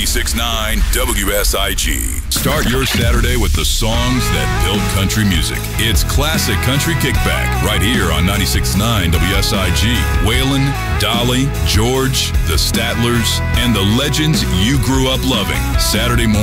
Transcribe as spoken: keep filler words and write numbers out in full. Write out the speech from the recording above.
ninety-six point nine W S I G. Start your Saturday with the songs that build country music. It's Classic Country Kickback right here on ninety-six point nine W S I G. Waylon, Dolly, George, the Statlers, and the legends you grew up loving. Saturday morning.